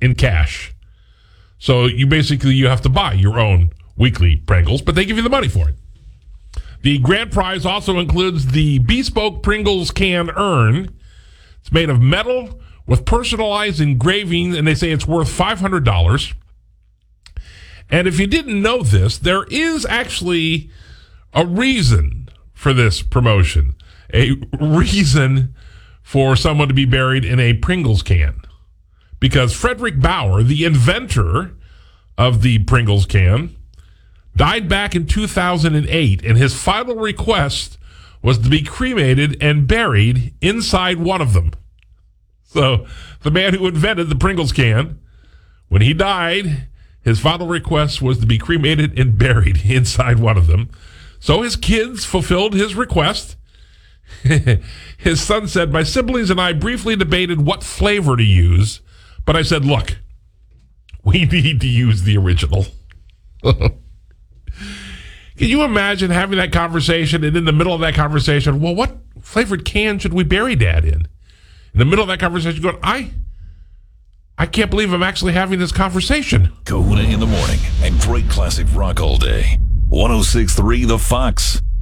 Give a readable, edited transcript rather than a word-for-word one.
in cash. So you have to buy your own weekly Pringles, but they give you the money for it. The grand prize also includes the bespoke Pringles can urn. It's made of metal with personalized engraving, and they say it's worth $500. And if you didn't know this, there is actually a reason for this promotion, a reason for someone to be buried in a Pringles can. Because Frederick Bauer, the inventor of the Pringles can, died back in 2008, and his final request was to be cremated and buried inside one of them. So the man who invented the Pringles can, when he died, his final request was to be cremated and buried inside one of them. So his kids fulfilled his request. His son said, "My siblings and I briefly debated what flavor to use, but I said, look, we need to use the original." Can you imagine having that conversation, and in the middle of that conversation, well, what flavored can should we bury Dad in? In the middle of that conversation, going, I can't believe I'm actually having this conversation. Kahuna in the morning and great classic rock all day. 106.3 The Fox.